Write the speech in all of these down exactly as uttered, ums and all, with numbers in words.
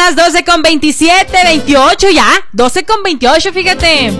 las doce con veintisiete, veintiocho ya, doce con veintiocho, fíjate.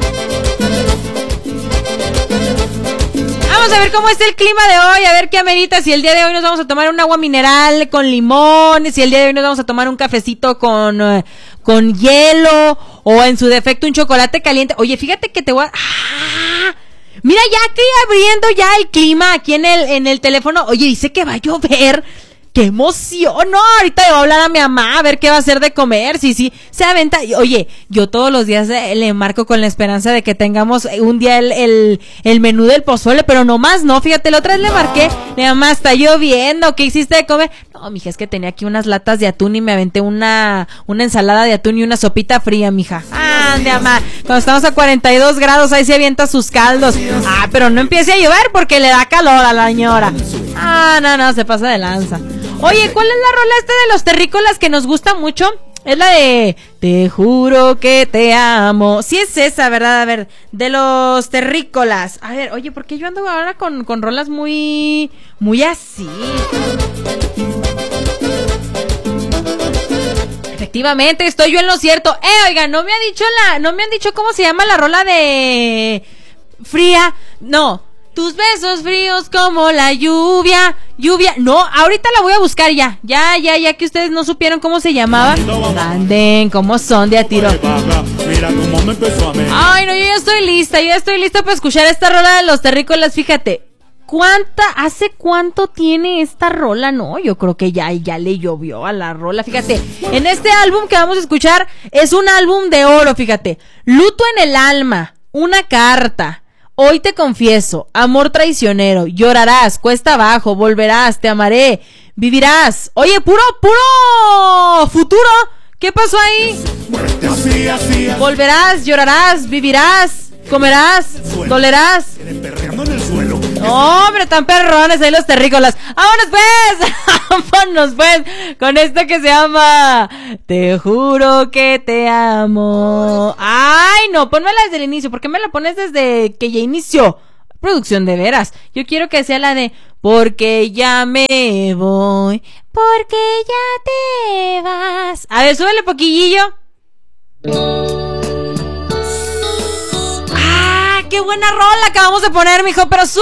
Vamos a ver cómo está el clima de hoy, a ver qué amerita, si el día de hoy nos vamos a tomar un agua mineral con limón, si el día de hoy nos vamos a tomar un cafecito con, uh, con hielo, o en su defecto un chocolate caliente. Oye, fíjate que te voy a... ¡Ah! Mira, ya estoy abriendo ya el clima aquí en el, en el teléfono. Oye, dice que va a llover. ¡Qué emoción! No, ahorita le voy a hablar a mi mamá a ver qué va a hacer de comer. Sí, sí, se aventa. Oye, yo todos los días le marco con la esperanza de que tengamos un día el, el, el menú del pozole, pero no más, no. Fíjate, la otra vez le marqué. Mi mamá, está lloviendo. ¿Qué hiciste de comer? No, mija, es que tenía aquí unas latas de atún y me aventé una, una ensalada de atún y una sopita fría, mija. Ande, mamá. Cuando estamos a cuarenta y dos grados, ahí se avienta sus caldos. Ah, pero no empiece a llover porque le da calor a la señora. Ah, no, no, se pasa de lanza. Oye, ¿cuál es la rola esta de los terrícolas que nos gusta mucho? Es la de Te juro que te amo. Sí es esa, ¿verdad? A ver, de los terrícolas. A ver, oye, ¿por qué yo ando ahora con, con rolas muy, muy así? Efectivamente, estoy yo en lo cierto. Eh, oiga, no me ha dicho la, no me han dicho cómo se llama la rola de Fría. No. Tus besos fríos como la lluvia, lluvia, no, ahorita la voy a buscar ya, ya, ya, ya que ustedes no supieron cómo se llamaba. Anden, cómo son de a tiro. Ay, no, yo ya estoy lista, yo ya estoy lista para escuchar esta rola de los terrícolas, fíjate. ¿Cuánta, hace cuánto tiene esta rola? No, yo creo que ya, ya le llovió a la rola, fíjate. En este álbum que vamos a escuchar es un álbum de oro, fíjate. Luto en el alma, una carta. Hoy te confieso, amor traicionero, llorarás, cuesta abajo, volverás, te amaré, vivirás. Oye, puro, puro futuro. ¿Qué pasó ahí? Volverás, llorarás, vivirás, comerás, dolerás. No, hombre, tan perrones ahí los terrícolas. ¡Vámonos pues! ¡Vámonos pues! Con esto que se llama Te juro que te amo. ¡Ay, no! Pónmela desde el inicio. ¿Por qué me la pones desde que ya inició? Producción de veras. Yo quiero que sea la de Porque ya me voy, porque ya te vas. A ver, súbele poquillillo. ¡Ah! ¡Qué buena rola acabamos de poner, mijo! Pero su